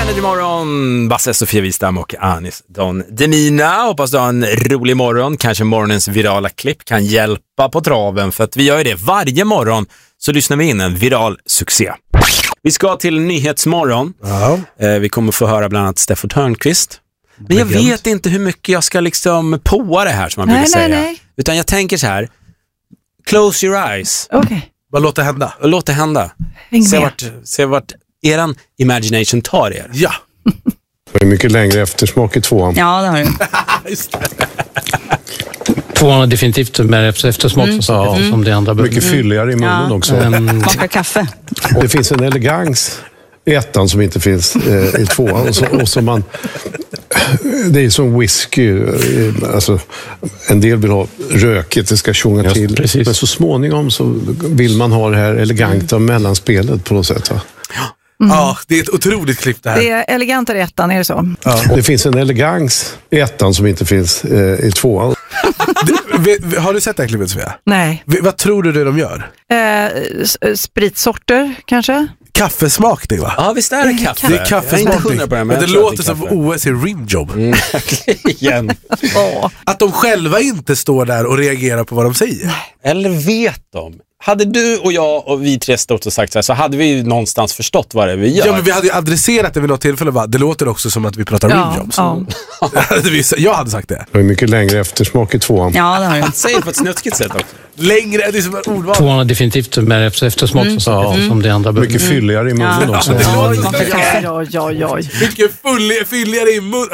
Energy morgon, Basse, Sofia Wistam och Anis Don Demina. Hoppas du har en rolig morgon. Kanske morgonens virala klipp kan hjälpa på traven, för att vi gör det varje morgon, så lyssnar vi in en viral succé. Vi ska till Nyhetsmorgon. Vi kommer få höra bland annat Steffo Törnqvist. Men jag vet inte hur mycket jag ska liksom påa det här, som man brukar säga. Nej. Utan jag tänker så här: close your eyes. Okej. Bara låt det hända. Låt det hända. Se vart eran imagination tar er. Ja. Det är mycket längre eftersmak i tvåan. Ja, det har du. Tvåan har definitivt mer eftersmak som det andra. Mycket fylligare i munnen också. Smaka kaffe. Det finns en elegans i ettan som inte finns i tvåan. Och så man, det är som whisky. Alltså, en del vill ha rökigt, det ska sjunga till. Precis. Men så småningom så vill man ha det här eleganta mellanspelet på något sätt. Va? Ja, det är ett otroligt klipp det här. Det är elegantare i ettan, är det så? Ja. Det finns en elegans i ettan som inte finns i tvåan. Har du sett det här klippet, Sofia? Nej. Vad tror du de gör? Spritsorter, kanske? Kaffesmakning, va? Ja, visst är det kaffe. Det är kaffesmakning. Men det låter som OS i rimjobb. Igen. Att de själva inte står där och reagerar på vad de säger. Eller vet de? Hade du och jag och vi tre stått och sagt så här, så hade vi ju någonstans förstått vad det är vi gör. Ja, men vi hade ju adresserat det vid något tillfälle, va? Det låter också som att vi pratar rimjobs. Jag hade sagt det. Det är mycket längre eftersmak i tvåan. Ja, det har du. Säg på ett snuskigt sätt också. Längre, det är som en ordval. Tvåan har definitivt mer eftersmak som det andra. Mycket fylligare i munnen också. Det låter som Ja. mycket fylligare i mun.